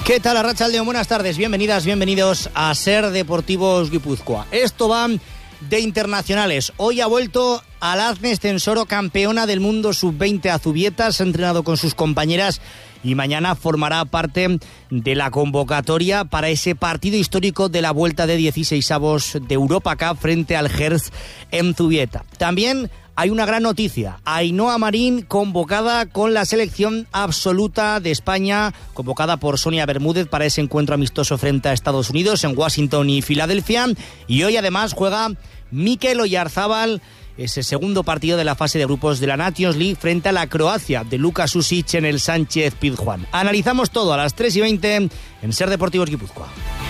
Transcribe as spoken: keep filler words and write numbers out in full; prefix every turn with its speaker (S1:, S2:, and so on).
S1: ¿Qué tal, Arratsaldeon? Buenas tardes, bienvenidas, bienvenidos a Ser Deportivos Guipúzcoa. Esto va de internacionales. Hoy ha vuelto Alazne Stensoro, campeona del mundo sub veinte a Zubieta, se ha entrenado con sus compañeras y mañana formará parte de la convocatoria para ese partido histórico de la vuelta de dieciseisavos de Europa Cup frente al Herz en Zubieta. También hay una gran noticia. Ainhoa Marín convocada con la selección absoluta de España, convocada por Sonia Bermúdez para ese encuentro amistoso frente a Estados Unidos en Washington y Filadelfia. Y hoy además juega Mikel Oyarzábal, ese segundo partido de la fase de grupos de la Nations League frente a la Croacia de Luka Susic en el Sánchez Pizjuán. Analizamos todo a las tres y veinte en Ser Deportivos Guipúzcoa.